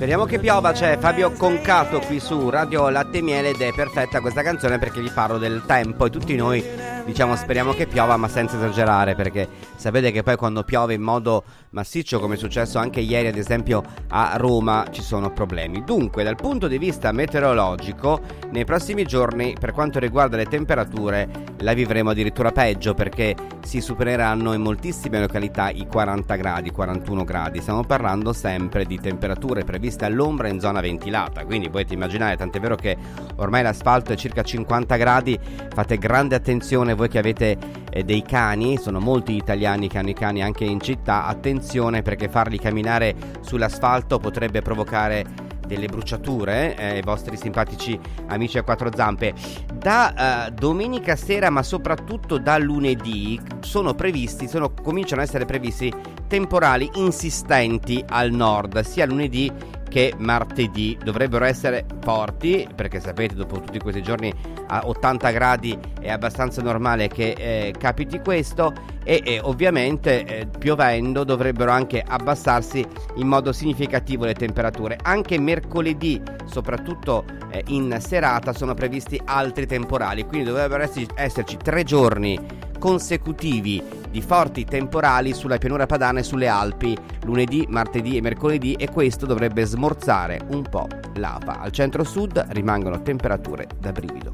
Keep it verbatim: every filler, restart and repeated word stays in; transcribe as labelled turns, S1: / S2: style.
S1: Speriamo che piova, c'è Fabio Concato qui su Radio Latte e Miele ed è perfetta questa canzone perché vi parlo del tempo e tutti noi diciamo speriamo che piova, ma senza esagerare, perché sapete che poi quando piove in modo massiccio, come è successo anche ieri ad esempio a Roma, ci sono problemi. Dunque, dal punto di vista meteorologico, nei prossimi giorni per quanto riguarda le temperature la vivremo addirittura peggio, perché si supereranno in moltissime località i quaranta gradi, quarantuno gradi. Stiamo parlando sempre di temperature previste all'ombra in zona ventilata, quindi potete immaginare, tant'è vero che ormai l'asfalto è circa cinquanta gradi. Fate grande attenzione voi che avete eh, dei cani, sono molti italiani che hanno i cani anche in città, attenzione perché farli camminare sull'asfalto potrebbe provocare delle bruciature eh, ai vostri simpatici amici a quattro zampe. Da eh, domenica sera, ma soprattutto da lunedì, sono previsti, sono, cominciano a essere previsti temporali insistenti al nord, sia lunedì che martedì. Dovrebbero essere forti, perché sapete, dopo tutti questi giorni a ottanta gradi è abbastanza normale che eh, capiti questo, e, e ovviamente eh, piovendo dovrebbero anche abbassarsi in modo significativo le temperature. Anche mercoledì, soprattutto eh, in serata, sono previsti altri temporali, quindi dovrebbero esserci, esserci tre giorni consecutivi di forti temporali sulla pianura padana e sulle Alpi, lunedì, martedì e mercoledì, e questo dovrebbe smorzare un po' l'afa. Al centro-sud rimangono temperature da brivido.